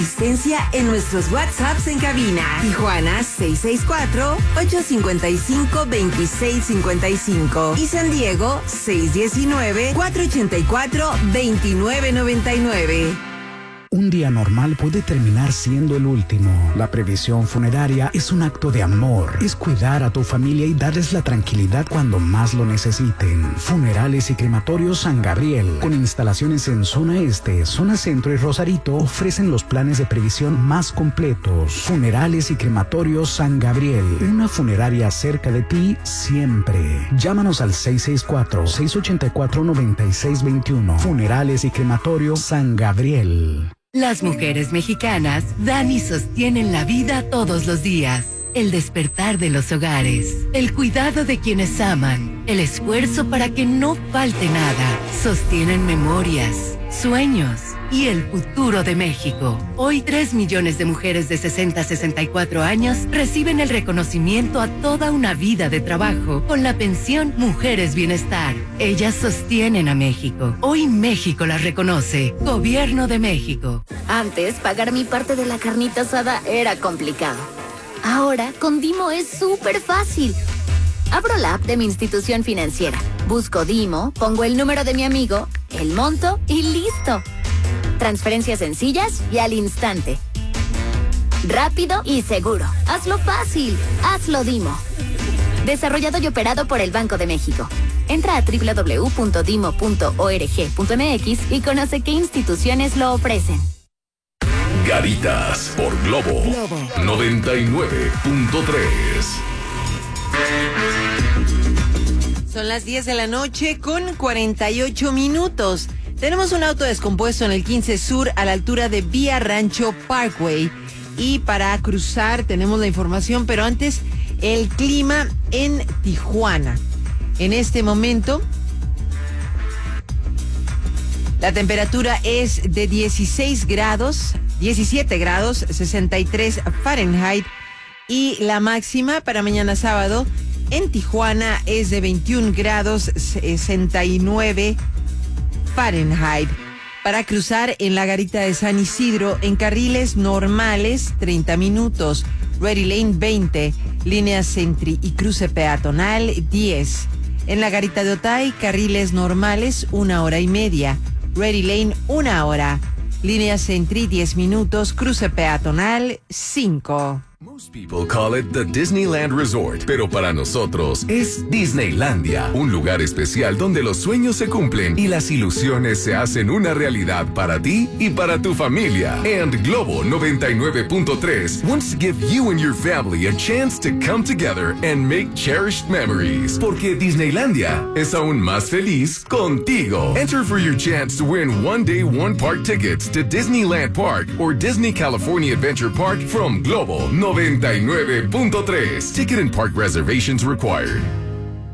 Asistencia en nuestros WhatsApps en cabina. Tijuana 664-855-2655 y San Diego 619-484-2999. Un día normal puede terminar siendo el último. La previsión funeraria es un acto de amor. Es cuidar a tu familia y darles la tranquilidad cuando más lo necesiten. Funerales y Crematorios San Gabriel, con instalaciones en Zona Este, Zona Centro y Rosarito, ofrecen los planes de previsión más completos. Funerales y Crematorios San Gabriel, una funeraria cerca de ti siempre. Llámanos al 664-684-9621. Funerales y Crematorios San Gabriel. Las mujeres mexicanas dan y sostienen la vida todos los días. El despertar de los hogares, el cuidado de quienes aman, el esfuerzo para que no falte nada. Sostienen memorias, sueños y el futuro de México. Hoy 3 millones de mujeres de 60 a 64 años reciben el reconocimiento a toda una vida de trabajo con la pensión Mujeres Bienestar. Ellas sostienen a México. Hoy México las reconoce. Gobierno de México. Antes, pagar mi parte de la carnita asada era complicado. Ahora, con Dimo es súper fácil. Abro la app de mi institución financiera, busco Dimo, pongo el número de mi amigo, el monto y listo. Transferencias sencillas y al instante. Rápido y seguro. Hazlo fácil. Hazlo Dimo. Desarrollado y operado por el Banco de México. Entra a www.dimo.org.mx y conoce qué instituciones lo ofrecen. Garitas por Globo 99.3. Son las 10 de la noche con 48 minutos. Tenemos un auto descompuesto en el 15 Sur a la altura de Vía Rancho Parkway. Y para cruzar tenemos la información, pero antes el clima en Tijuana. En este momento la temperatura es de 17 grados, 63 Fahrenheit. Y la máxima para mañana sábado en Tijuana es de 21 grados, 69 Fahrenheit. Para cruzar en la garita de San Isidro, en carriles normales, 30 minutos. Ready Lane 20, línea Sentry y cruce peatonal 10. En la garita de Otay, carriles normales, 1 hora y media. Ready Lane 1 hora. Línea Sentry 10 minutos, cruce peatonal 5. Most people call it the Disneyland Resort, pero para nosotros es Disneylandia, un lugar especial donde los sueños se cumplen y las ilusiones se hacen una realidad para ti y para tu familia. And Globo 99.3 wants to give you and your family a chance to come together and make cherished memories, porque Disneylandia es aún más feliz contigo. Enter for your chance to win one-day, one-park tickets to Disneyland Park or Disney California Adventure Park from Globo 99.3. Ticket and park reservations required.